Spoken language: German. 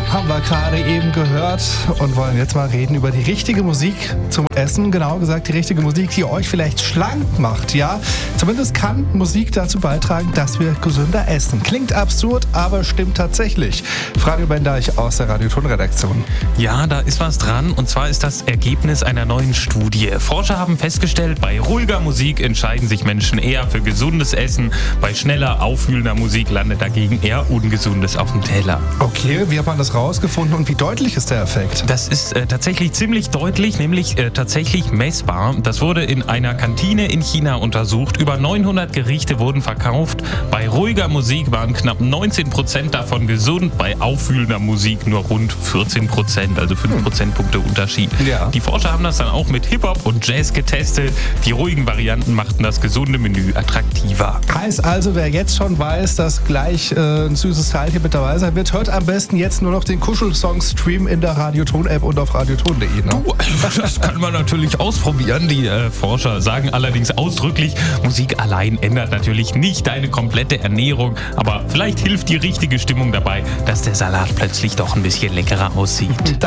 haben wir gerade eben gehört und wollen jetzt mal reden über die richtige Musik zum Essen. Genau gesagt, die richtige Musik, die euch vielleicht schlank macht, ja? Zumindest kann Musik dazu beitragen, dass wir gesünder essen. Klingt absurd, aber stimmt tatsächlich. Franjo Bendeich aus der Radioton-Redaktion. Ja, da ist was dran. Und zwar ist das Ergebnis einer neuen Studie. Forscher haben festgestellt, bei ruhiger Musik entscheiden sich Menschen eher für gesundes Essen. Bei schneller, aufwühlender Musik landet dagegen eher Ungesundes auf dem Teller. Okay, wie hat man das rausgefunden und wie deutlich ist der Effekt? Das ist tatsächlich ziemlich deutlich, nämlich tatsächlich messbar. Das wurde in einer Kantine in China untersucht. Über 900 Gerichte wurden verkauft. Bei ruhiger Musik waren knapp 19% davon gesund, bei aufwühlender Musik nur rund 14%, also 5 Prozentpunkte Unterschied. Ja. Die Forscher haben das dann auch mit Hip-Hop und Jazz getestet. Die ruhigen Varianten machten das gesunde Menü attraktiver. Heißt also, wer jetzt schon weiß, dass gleich ein süßes Teil hier mit dabei sein wird, hört am besten jetzt nur noch den Kuschelsong-Stream in der Radioton-App und auf radioton.de. Ne? Das kann man natürlich ausprobieren. Die Forscher sagen allerdings ausdrücklich, Musik allein ändert natürlich nicht deine komplette Ernährung, aber vielleicht hilft die richtige Stimmung dabei, dass der Salat plötzlich doch ein bisschen leckerer aussieht.